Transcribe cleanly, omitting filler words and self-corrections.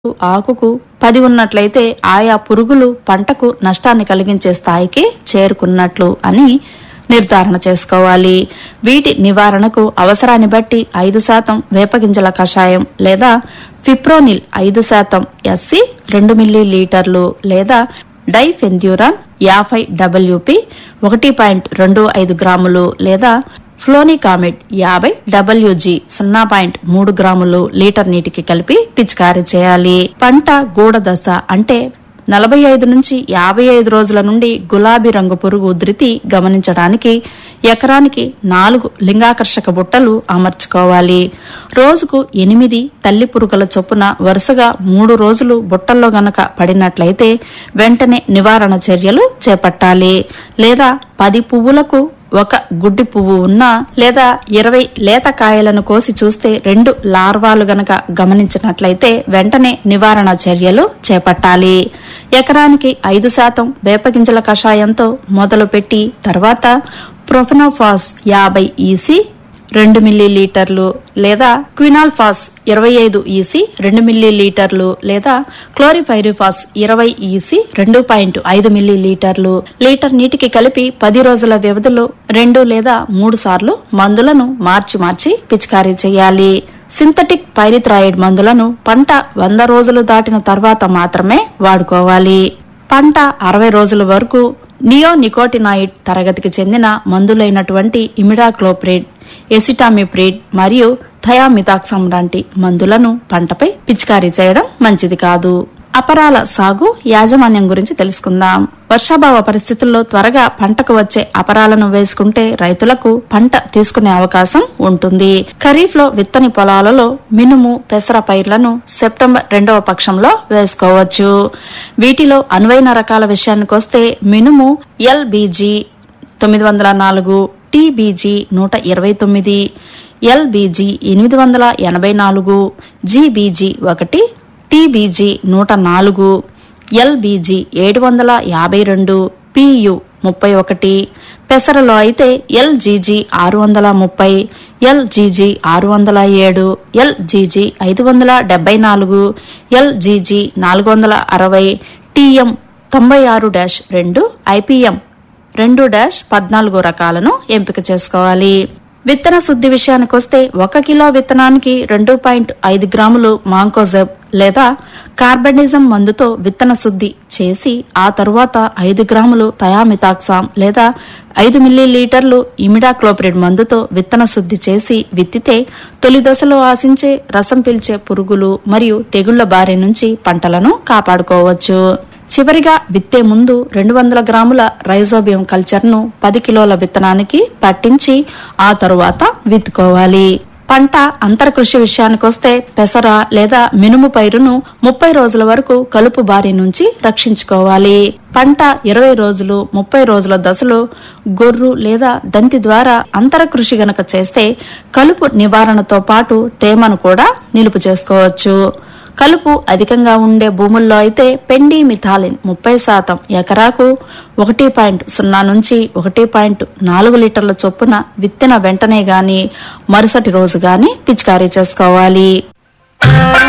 ఆకుకు 10 ఉన్నట్లయితే ఆయా పురుగులు పంటకు నష్టాన్ని కలిగించే స్థాయికి చేరుకున్నట్లు అని నిర్ధారణ చేసుకోవాలి. వీటి నివారణకు అవసరాన్ని బట్టి 5% వేపగింజల కషాయం లేదా ఫిప్రోనిల్ 5% ఎస్సి 2 మిల్లీలీటర్లు లేదా డైఫెన్థ్యూరాన్ 50 WP 1.25 గ్రాములు లేదా ఫ్లోనికామిడ్ 50 WG 0.3 గ్రాములు లీటర్ నీటికి కలిపి పిచికారీ చేయాలి. పంట గూడ దశ అంటే 45 నుంచి 55 రోజుల నుండి గులాబీ రంగు పురుగు ఉధృతి గమనించడానికి ఎకరానికి 4 లింగాకర్షక బుట్టలు అమర్చుకోవాలి. రోజుకు 8 తల్లి పురుగుల చొప్పున వరుసగా 3 రోజులు బుట్టల్లో గనక పడినట్లయితే వెంటనే నివారణ చర్యలు చేపట్టాలి. లేదా 10 పువ్వులకు 1 గుడ్డి పువ్వు ఉన్నా లేదా 20 లేత కాయలను కోసి చూస్తే 2 లార్వాలు గనక గమనించినట్లయితే వెంటనే నివారణ చర్యలు చేపట్టాలి. ఎకరానికి 5% వేపగింజల కషాయంతో మొదలుపెట్టి తర్వాత ప్రొఫెనోఫాస్ 50 EC 2 మిల్లీలీటర్లు లేదా క్వినాల్ఫాస్ 25 EC 2 మిల్లీలీటర్లు లేదా క్లోరిఫైరిఫాస్ 20 EC 2.5 మిల్లీలీటర్లు లీటర్ నీటికి కలిపి 10 రోజుల వ్యవధిలో 2 లేదా 3 సార్లు మందులను మార్చి పిచికారీ చేయాలి. సింథటిక్ పైరిథ్రాయిడ్ మందులను పంట 100 రోజులు దాటిన తర్వాత మాత్రమే వాడుకోవాలి. పంట 60 రోజుల వరకు నియోనికోటినాయిడ్ తరగతికి చెందిన మందులైనటువంటి ఇమిడాక్లోప్రిడ్, ఎసిటామిప్రిడ్ మరియు థయామిథాక్సమ్ లాంటి మందులను పంటపై పిచికారీ చేయడం మంచిది కాదు. అపరాల సాగు యాజమాన్యం గురించి తెలుసుకుందాం. వర్షాభావ పరిస్థితుల్లో త్వరగా పంటకు వచ్చే అపరాలను వేసుకుంటే రైతులకు పంట తీసుకునే అవకాశం ఉంటుంది. ఖరీఫ్ లో విత్తని పొలాలలో మినుము, పెసర పైర్లను సెప్టెంబర్ 2వ పక్షంలో వేసుకోవచ్చు. వీటిలో అనువైన రకాల విషయానికొస్తే మినుము LBG 904, TBG 129, LBG 884, GBG 1, TBG 104, LBG 752, PU 31. పెసరలో అయితే LGG 630, LGG 607, LGG 574, LGG 460, TM 96-2, IPM 2-14 రకాలను ఎంపిక చేసుకోవాలి. విత్తన శుద్ధి విషయానికొస్తే 1 కిలో విత్తనానికి 2.5 గ్రాములు మాంకోజెబ్ లేదా కార్బనిజం మందుతో విత్తన శుద్ధి చేసి ఆ తరువాత 5 గ్రాములు థయామిథాక్సామ్ లేదా 5 మిల్లీలీటర్లు ఇమిడాక్లోప్రిడ్ మందుతో విత్తన శుద్ధి చేసి విత్తితే తొలి దశలో ఆశించే రసం పీల్చే పురుగులు మరియు తెగుళ్ల బారి నుంచి పంటలను కాపాడుకోవచ్చు. చివరిగా విత్తే ముందు 200 గ్రాముల రైజోబియం కల్చర్ ను 10 కిలోల విత్తనానికి పట్టించి ఆ తరువాత విత్తుకోవాలి. పంట అంతరకృషి విషయానికొస్తే పెసర లేదా మినుము పైరును 30 రోజుల వరకు కలుపు బారి నుంచి రక్షించుకోవాలి. పంట 20 రోజులు 30 రోజుల దశలో గొర్రు లేదా దంతి ద్వారా అంతరకృషి గనక చేస్తే కలుపు నివారణతో పాటు తేమను కూడా నిలుపు చేసుకోవచ్చు. కలుపు అధికంగా ఉండే భూముల్లో అయితే పెండిమిథాలిన్ 30% ఎకరాకు 1.0 నుంచి 1.4 లీటర్ల చొప్పున విత్తిన వెంటనే గాని మరుసటి రోజు గాని పిచికారీ చేసుకోవాలి.